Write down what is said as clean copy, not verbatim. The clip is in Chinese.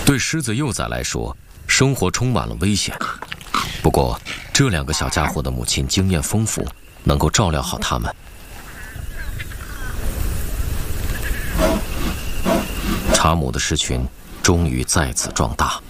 对狮子幼崽来说，生活充满了危险。不过，这2个小家伙的母亲经验丰富，能够照料好它们。查姆的狮群终于再次壮大。